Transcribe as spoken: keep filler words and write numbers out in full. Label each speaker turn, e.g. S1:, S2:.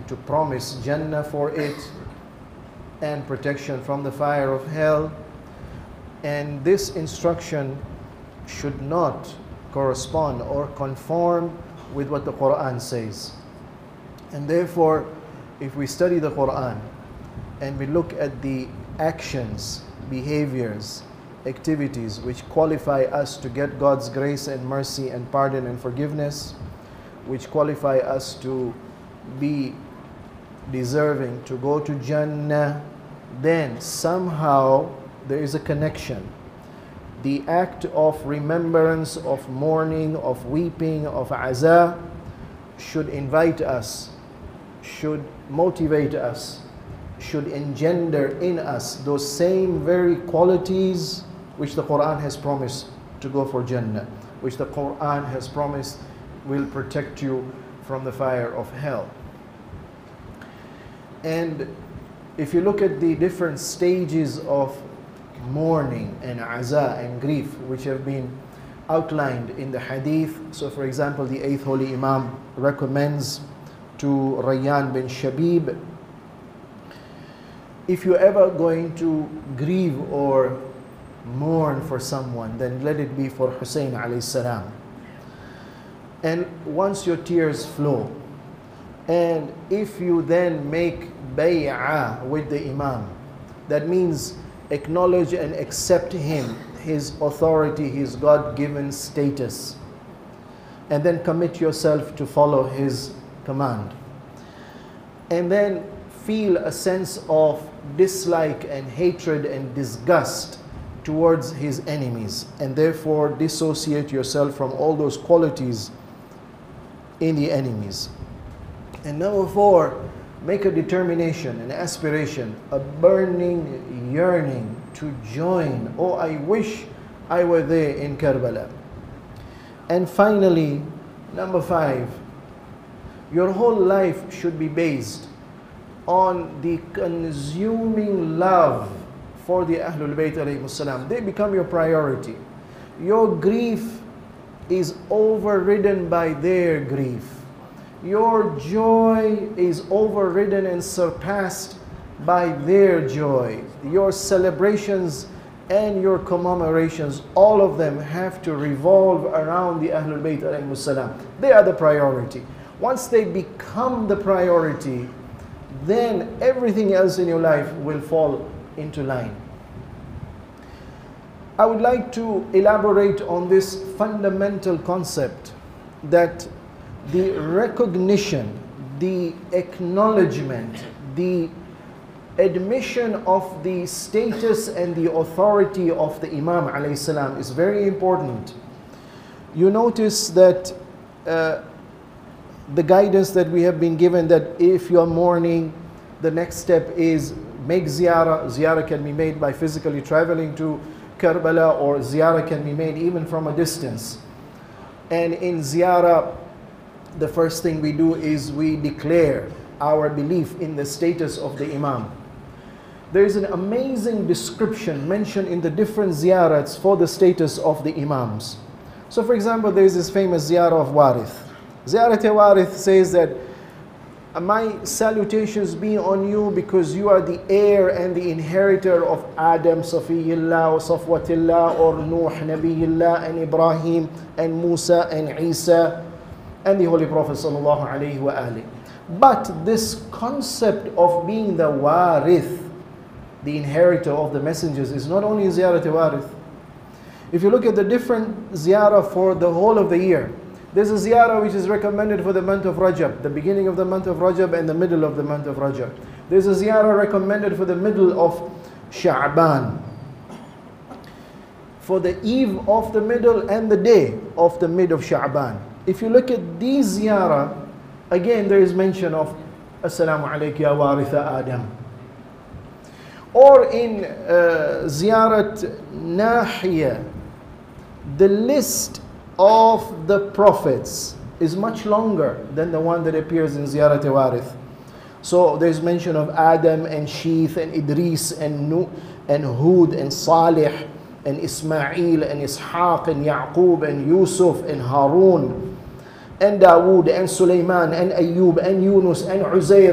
S1: and to promise Jannah for it and protection from the fire of hell. And this instruction should not correspond or conform with what the Quran says. And therefore, if we study the Quran and we look at the actions, behaviors, activities which qualify us to get God's grace and mercy and pardon and forgiveness, which qualify us to be deserving to go to Jannah, then somehow there is a connection. The act of remembrance, of mourning, of weeping, of azah should invite us, should motivate us, should engender in us those same very qualities which the Quran has promised to go for Jannah, which the Quran has promised will protect you from the fire of hell. And if you look at the different stages of mourning and azah and grief which have been outlined in the hadith, so for example, the eighth holy Imam recommends to Rayyan bin Shabib, if you're ever going to grieve or mourn for someone, then let it be for Hussein alayhi salam. And once your tears flow, and if you then make bay'ah with the Imam, that means acknowledge and accept him, his authority, his God-given status, and then commit yourself to follow his command. And then feel a sense of dislike and hatred and disgust towards his enemies, and therefore dissociate yourself from all those qualities in the enemies. And number four, make a determination, an aspiration, a burning yearning to join. Oh, I wish I were there in Karbala. And finally, number five, your whole life should be based on the consuming love for the Ahlul Bayt alayhimus salam. They become your priority. Your grief is overridden by their grief. Your joy is overridden and surpassed by their joy. Your celebrations and your commemorations, all of them have to revolve around the Ahlul Bayt alayhimus salam. They are the priority. Once they become the priority, then everything else in your life will fall into line. I would like to elaborate on this fundamental concept that the recognition, the acknowledgement, the admission of the status and the authority of the Imam alayhi salam is very important. You notice that uh, the guidance that we have been given, that if you are mourning, the next step is make ziyarah. Ziyarah can be made by physically traveling to Karbala, or ziyarah can be made even from a distance. And in ziyarah, the first thing we do is we declare our belief in the status of the Imam. There is an amazing description mentioned in the different ziyarats for the status of the Imams. So for example, there is this famous ziyarah of Warith. Ziyarat-e-Warith says that my salutations be on you because you are the heir and the inheritor of Adam, Safiyullah, or Safwatillah, or Nuh, Nabiyullah, and Ibrahim, and Musa, and Isa, and the Holy Prophet sallallahu alaihi wasallam. But this concept of being the Warith, the inheritor of the messengers, is not only in Ziyarat-e-Warith. If you look at the different ziyarah for the whole of the year, there's a ziyarah which is recommended for the month of Rajab, the beginning of the month of Rajab and the middle of the month of Rajab. There's a ziyarah recommended for the middle of Sha'ban, for the eve of the middle and the day of the mid of Sha'ban. If you look at these ziyarah, again there is mention of Assalamu alayka ya waritha Adam. Or in uh, Ziyarat Nahiya, the list of the prophets is much longer than the one that appears in Ziyarat-e-Warith. So there's mention of Adam and Sheeth and Idris and Nuh and Hud and Salih and Ismail and Ishaq and Yaqub and Yusuf and Harun and Dawood and Sulaiman and Ayyub and Yunus and Uzair